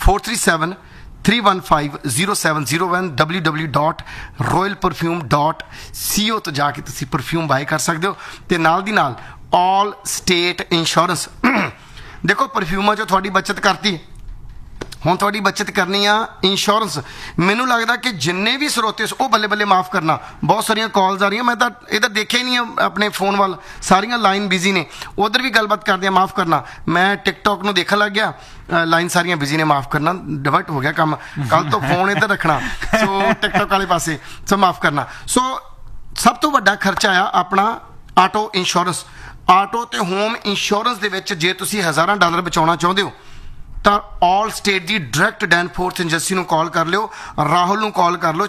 437-315-0701 www.royalperfume.co ਤੋਂ ਜਾ ਕੇ ਤੁਸੀਂ ਪਰਫਿਊਮ ਬਾਏ ਕਰ ਸਕਦੇ ਹੋ। ਤੇ ਨਾਲ ਦੀ ਨਾਲ ਆਲ ਸਟੇਟ ਇੰਸ਼ੋਰੈਂਸ ਦੇਖੋ ਪਰਫਿਊਮਾਂ 'ਚੋਂ ਤੁਹਾਡੀ ਬੱਚਤ ਕਰਤੀ, ਹੁਣ ਤੁਹਾਡੀ ਬੱਚਤ ਕਰਨੀ ਆ ਇੰਸ਼ੋਰੈਂਸ। ਮੈਨੂੰ ਲੱਗਦਾ ਕਿ ਜਿੰਨੇ ਵੀ ਸਰੋਤੇ ਉਹ ਬੱਲੇ ਬੱਲੇ ਮਾफ़ ਕਰਨਾ, ਬਹੁਤ ਸਾਰੀਆਂ ਕਾਲਸ ਆ ਰਹੀਆਂ, ਮੈਂ ਤਾਂ ਇਹਦਾ ਦੇਖਿਆ ਹੀ ਨਹੀਂ ਆਪਣੇ ਫੋਨ ਵੱਲ, ਸਾਰੀਆਂ ਲਾਈਨ ਬਿਜ਼ੀ ਨੇ। ਉਧਰ ਵੀ ਗੱਲਬਾਤ ਕਰਦੇ ਆ, ਮਾफ़ ਕਰਨਾ। ਮੈਂ ਟਿਕਟੋਕ ਨੂੰ ਦੇਖਣ ਲੱਗ ਗਿਆ, ਲਾਈਨ ਸਾਰੀਆਂ ਬਿਜ਼ੀ ਨੇ, ਮਾफ़ ਕਰਨਾ, ਡਿਵਰਟ ਹੋ ਗਿਆ ਕੰਮ। ਕੱਲ ਤੋਂ ਫੋਨ ਇੱਧਰ ਰੱਖਣਾ, ਸੋ ਟਿਕਟੋਕ ਵਾਲੇ ਪਾਸੇ, ਸੋ ਮਾफ़ ਕਰਨਾ। ਸੋ ਸਭ ਤੋਂ ਵੱਡਾ ਖਰਚਾ ਆ ਆਪਣਾ ਆਟੋ ਇੰਸ਼ੋਰੈਂਸ। ਆਟੋ ਤੇ ਹੋਮ ਇੰਸ਼ੋਰੈਂਸ ਦੇ ਵਿੱਚ ਜੇ ਤੁਸੀਂ $1000 ਬਚਾਉਣਾ ਚਾਹੁੰਦੇ ਹੋ ਤਾਂ ਆਲ ਸਟੇਟ ਦੀ ਡਾਇਰੈਕਟ ਡੈਨਫੋਰਥ ਏਜੰਸੀ ਨੂੰ ਕਾਲ ਕਰ ਲਿਓ, ਰਾਹੁਲ ਨੂੰ ਕਾਲ ਕਰ ਲਿਓ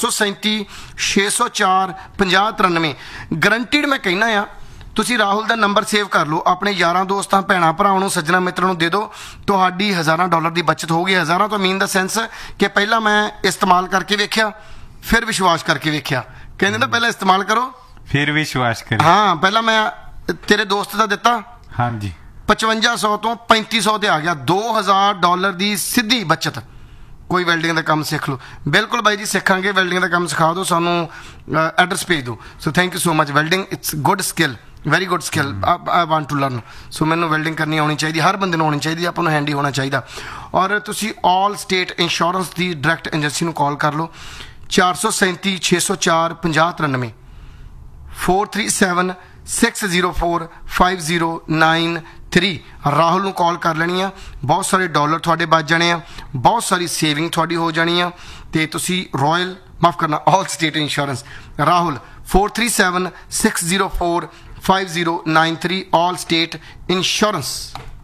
437-604-5093। ਗਰੰਟਿਡ ਮੈਂ ਕਹਿਣਾ ਆ, ਤੁਸੀਂ ਰਾਹੁਲ ਦਾ ਨੰਬਰ ਸੇਵ ਕਰ ਲਓ, ਆਪਣੇ ਯਾਰਾਂ ਦੋਸਤਾਂ ਭੈਣਾਂ ਭਰਾਵਾਂ ਨੂੰ ਸੱਜਣਾ ਮਿੱਤਰਾਂ ਨੂੰ ਦੇ ਦਿਓ, ਤੁਹਾਡੀ $1000 ਦੀ ਬੱਚਤ ਹੋਊਗੀ। ਹਜ਼ਾਰਾਂ ਤੋਂ ਮੀਨ ਦਾ ਸੈਂਸ ਕਿ ਪਹਿਲਾਂ ਮੈਂ ਇਸਤੇਮਾਲ ਕਰਕੇ ਵੇਖਿਆ, ਫਿਰ ਵਿਸ਼ਵਾਸ ਕਰਕੇ ਵੇਖਿਆ। ਕਹਿੰਦੇ ਨਾ ਪਹਿਲਾਂ ਇਸਤੇਮਾਲ ਕਰੋ ਫਿਰ ਵਿਸ਼ਵਾਸ ਕਰੋ। ਹਾਂ, ਪਹਿਲਾਂ ਮੈਂ ਤੇਰੇ ਦੋਸਤ ਦਾ ਦਿੱਤਾ, ਹਾਂਜੀ 5500 ਤੋਂ 3500 ਤੇ ਆ ਗਿਆ, $2000 ਦੀ ਸਿੱਧੀ ਬੱਚਤ। ਕੋਈ ਵੈਲਡਿੰਗ ਦਾ ਕੰਮ ਸਿੱਖ ਲਓ। ਬਿਲਕੁਲ ਬਾਈ ਜੀ, ਸਿੱਖਾਂਗੇ, ਵੈਲਡਿੰਗ ਦਾ ਕੰਮ ਸਿਖਾ ਦਿਓ, ਸਾਨੂੰ ਐਡਰੈਸ ਭੇਜ ਦਿਓ। So thank you so much. Welding it's good skill, very good skill, I want to learn. ਸੋ ਮੈਨੂੰ ਵੈਲਡਿੰਗ ਕਰਨੀ ਆਉਣੀ ਚਾਹੀਦੀ, ਹਰ ਬੰਦੇ ਨੂੰ ਆਉਣੀ ਚਾਹੀਦੀ, ਆਪਾਂ ਨੂੰ ਹੈਂਡੀ ਹੋਣਾ ਚਾਹੀਦਾ। ਔਰ ਤੁਸੀਂ ਆਲ ਸਟੇਟ ਇੰਸ਼ੋਰੈਂਸ ਦੀ ਡਾਇਰੈਕਟ ਏਜੰਸੀ ਨੂੰ ਕਾਲ ਕਰ ਲਓ 437-604-5093 437-604-5093। ਰਾਹੁਲ ਨੂੰ ਕਾਲ ਕਰ ਲੈਣੀ ਆ, ਬਹੁਤ ਸਾਰੇ ਡਾਲਰ ਤੁਹਾਡੇ ਬਚ ਜਾਣੇ ਆ, ਬਹੁਤ ਸਾਰੀ ਸੇਵਿੰਗ ਤੁਹਾਡੀ ਹੋ ਜਾਣੀ ਆ। ਤੇ ਤੁਸੀਂ ਰਾਇਲ, ਮਾਫ਼ ਕਰਨਾ, ਆਲ ਸਟੇਟ ਇੰਸ਼ੋਰੈਂਸ, ਰਾਹੁਲ 437-604-5093 ਆਲ ਸਟੇਟ ਇੰਸ਼ੋਰੈਂਸ।